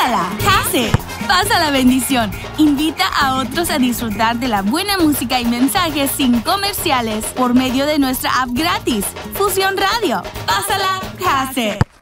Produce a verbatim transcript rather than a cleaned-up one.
Pásala, Case. Pasa la bendición. Invita a otros a disfrutar de la buena música y mensajes sin comerciales por medio de nuestra app gratis, Fusión Radio. Pásala, Case.